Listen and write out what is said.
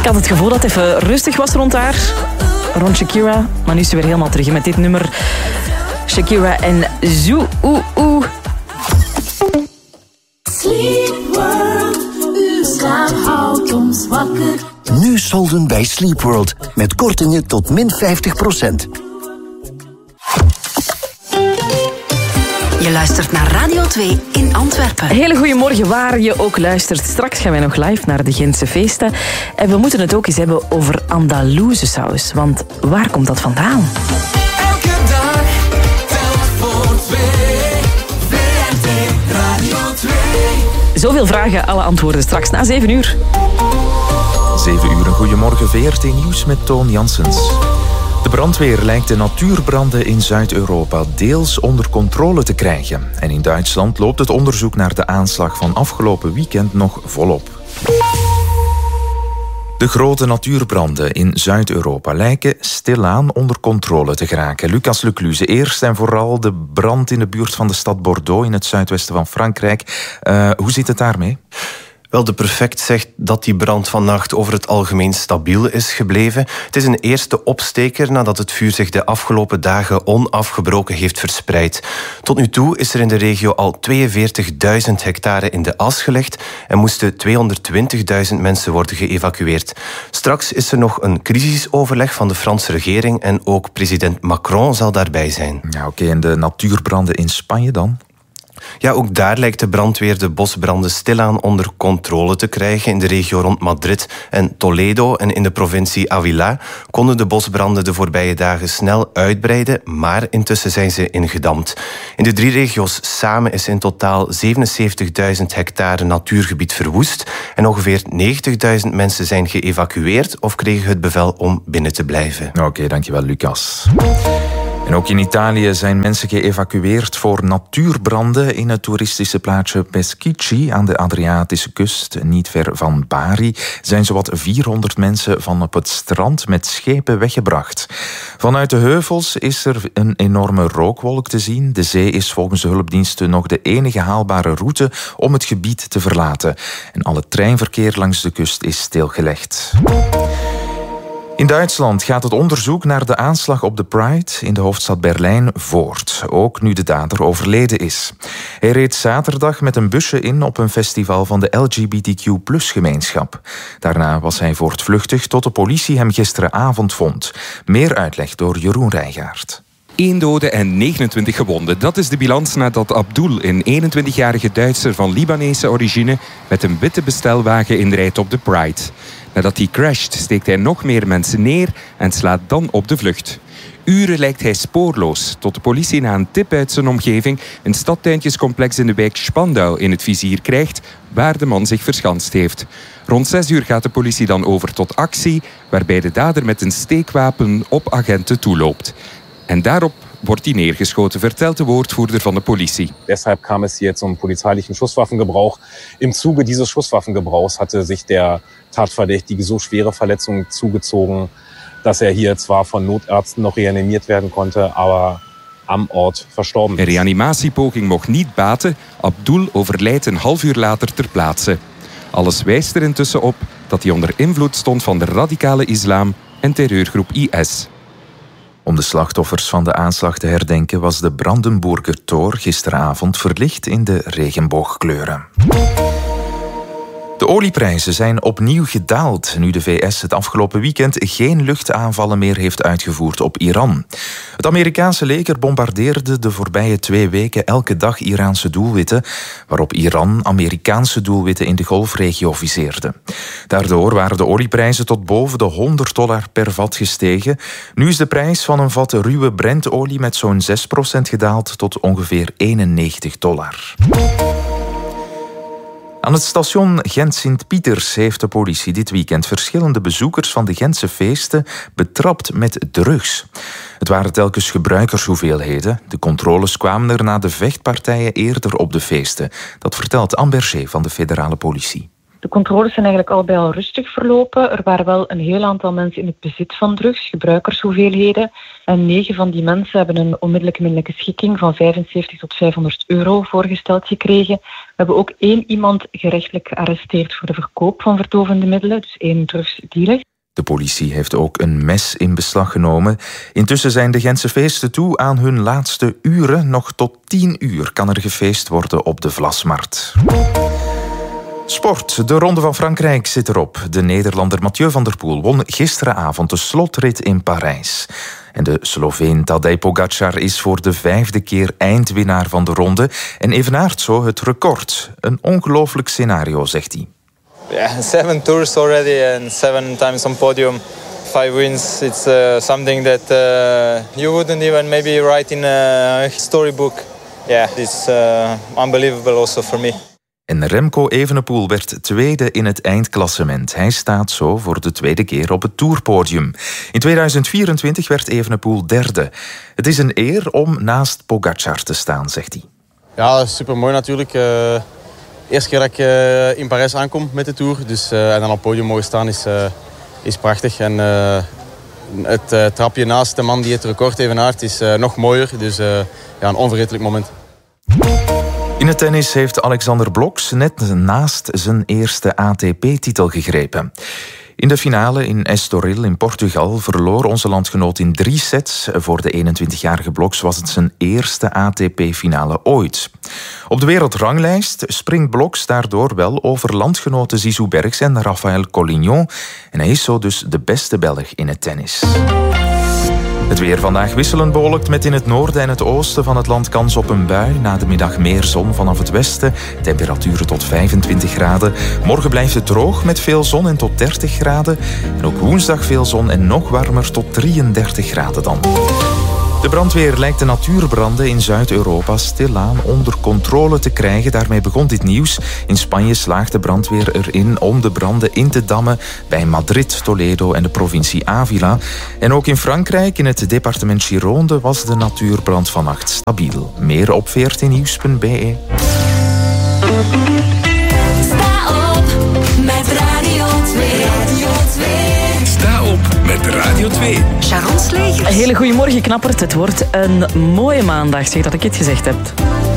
Ik had het gevoel dat het even rustig was rond haar. Rond Shakira. Maar nu is ze weer helemaal terug met dit nummer. Shakira en Zoo. Sleep World, uw slaap houdt ons wakker. Nu solden bij Sleep World met kortingen tot min 50%. Je luistert naar Radio 2 in Antwerpen. Hele goeiemorgen, waar je ook luistert. Straks gaan wij nog live naar de Gentse feesten. En we moeten het ook eens hebben over Andalouse saus. Want waar komt dat vandaan? Elke dag telt voor twee. VRT Radio 2. Zoveel vragen, alle antwoorden straks na 7 uur. 7 uur, een goedemorgen. VRT Nieuws met Toon Janssens. De brandweer lijkt de natuurbranden in Zuid-Europa deels onder controle te krijgen. En in Duitsland loopt het onderzoek naar de aanslag van afgelopen weekend nog volop. De grote natuurbranden in Zuid-Europa lijken stilaan onder controle te geraken. Lucas Lecluze, eerst en vooral de brand in de buurt van de stad Bordeaux in het zuidwesten van Frankrijk. Hoe zit het daarmee? Wel, de prefect zegt dat die brand vannacht over het algemeen stabiel is gebleven. Het is een eerste opsteker nadat het vuur zich de afgelopen dagen onafgebroken heeft verspreid. Tot nu toe is er in de regio al 42.000 hectare in de as gelegd en moesten 220.000 mensen worden geëvacueerd. Straks is er nog een crisisoverleg van de Franse regering en ook president Macron zal daarbij zijn. Ja, oké. En de natuurbranden in Spanje dan? Ja, ook daar lijkt de brandweer de bosbranden stilaan onder controle te krijgen. In de regio rond Madrid en Toledo en in de provincie Ávila konden de bosbranden de voorbije dagen snel uitbreiden, maar intussen zijn ze ingedampt. In de 3 regio's samen is in totaal 77.000 hectare natuurgebied verwoest en ongeveer 90.000 mensen zijn geëvacueerd of kregen het bevel om binnen te blijven. Oké, dankjewel Lucas. En ook in Italië zijn mensen geëvacueerd voor natuurbranden in het toeristische plaatsje Peschici aan de Adriatische kust. Niet ver van Bari zijn zowat 400 mensen van op het strand met schepen weggebracht. Vanuit de heuvels is er een enorme rookwolk te zien. De zee is volgens de hulpdiensten nog de enige haalbare route om het gebied te verlaten. En alle treinverkeer langs de kust is stilgelegd. In Duitsland gaat het onderzoek naar de aanslag op de Pride in de hoofdstad Berlijn voort. Ook nu de dader overleden is. Hij reed zaterdag met een busje in op een festival van de LGBTQ+-gemeenschap. Daarna was hij voortvluchtig tot de politie hem gisteravond vond. Meer uitleg door Jeroen Rijgaard. 1 dode en 29 gewonden. Dat is de balans nadat Abdul, een 21-jarige Duitser van Libanese origine, met een witte bestelwagen inrijdt op de Pride. Nadat hij crasht, steekt hij nog meer mensen neer en slaat dan op de vlucht. Uren lijkt hij spoorloos, tot de politie na een tip uit zijn omgeving een stadtuintjescomplex in de wijk Spandau in het vizier krijgt, waar de man zich verschanst heeft. Rond 6 uur gaat de politie dan over tot actie, waarbij de dader met een steekwapen op agenten toeloopt. En daarop wordt hij neergeschoten, vertelt de woordvoerder van de politie. Deshalb kam es hier zum polizeilichen Schusswaffengebrauch. Im Zuge dieses Schusswaffengebrauchs hatte sich der Tatverdächtige so schwere Verletzungen zugezogen, dass hier zwar von Notärzten noch reanimiert werden konnte, aber am Ort verstorben is. Een reanimatiepoging mocht niet baten. Abdul overlijdt een half uur later ter plaatse. Alles wijst er intussen op dat hij onder invloed stond van de radicale islam en terreurgroep IS. Om de slachtoffers van de aanslag te herdenken was de Brandenburger Tor gisteravond verlicht in de regenboogkleuren. De olieprijzen zijn opnieuw gedaald nu de VS het afgelopen weekend geen luchtaanvallen meer heeft uitgevoerd op Iran. Het Amerikaanse leger bombardeerde de voorbije 2 weken elke dag Iraanse doelwitten, waarop Iran Amerikaanse doelwitten in de golfregio viseerde. Daardoor waren de olieprijzen tot boven de $100 per vat gestegen. Nu is de prijs van een vat ruwe Brentolie met zo'n 6% gedaald tot ongeveer $91. Aan het station Gent-Sint-Pieters heeft de politie dit weekend verschillende bezoekers van de Gentse feesten betrapt met drugs. Het waren telkens gebruikershoeveelheden. De controles kwamen er na de vechtpartijen eerder op de feesten. Dat vertelt Amberger van de federale politie. De controles zijn eigenlijk allebei al rustig verlopen. Er waren wel een heel aantal mensen in het bezit van drugs, gebruikershoeveelheden. En 9 van die mensen hebben een onmiddellijke middelijke schikking van 75 tot 500 euro voorgesteld gekregen. We hebben ook 1 iemand gerechtelijk gearresteerd voor de verkoop van verdovende middelen, dus 1 drugsdealer. De politie heeft ook een mes in beslag genomen. Intussen zijn de Gentse feesten toe aan hun laatste uren. Nog tot 10 uur kan er gefeest worden op de Vlasmarkt. Sport. De Ronde van Frankrijk zit erop. De Nederlander Mathieu van der Poel won gisteravond de slotrit in Parijs. En de Sloveen Tadej Pogačar is voor de 5e keer eindwinnaar van de ronde en evenaart zo het record. Een ongelooflijk scenario, zegt hij. Yeah, 7 tours already and 7 times on podium. 5 wins. It's something that you wouldn't even maybe write in a storybook. Yeah, it's unbelievable also for me. En Remco Evenepoel werd tweede in het eindklassement. Hij staat zo voor de 2e keer op het tourpodium. In 2024 werd Evenepoel derde. Het is een eer om naast Pogačar te staan, zegt hij. Ja, supermooi natuurlijk. Eerste keer dat ik in Parijs aankom met de Tour. Dus, en dan op het podium mogen staan is prachtig. En het trapje naast de man die het record evenaart is nog mooier. Dus ja, een onvergetelijk moment. In het tennis heeft Alexander Bloks net naast zijn eerste ATP-titel gegrepen. In de finale in Estoril in Portugal verloor onze landgenoot in 3 sets. Voor de 21-jarige Bloks was het zijn eerste ATP-finale ooit. Op de wereldranglijst springt Bloks daardoor wel over landgenoten Zizou Bergs en Rafael Collignon. En hij is zo dus de beste Belg in het tennis. Het weer vandaag wisselend bewolkt met in het noorden en het oosten van het land kans op een bui. Na de middag meer zon vanaf het westen. Temperaturen tot 25 graden. Morgen blijft het droog met veel zon en tot 30 graden. En ook woensdag veel zon en nog warmer tot 33 graden dan. De brandweer lijkt de natuurbranden in Zuid-Europa stilaan onder controle te krijgen. Daarmee begon dit nieuws. In Spanje slaagt de brandweer erin om de branden in te dammen bij Madrid, Toledo en de provincie Ávila. En ook in Frankrijk, in het departement Gironde, was de natuurbrand vannacht stabiel. Meer op 14nieuws.be. Sta op met Radio 2. Sta op met Radio 2. Sharon Slegers. Een hele goede morgen, knappert. Het wordt een mooie maandag, zeg dat ik het gezegd heb.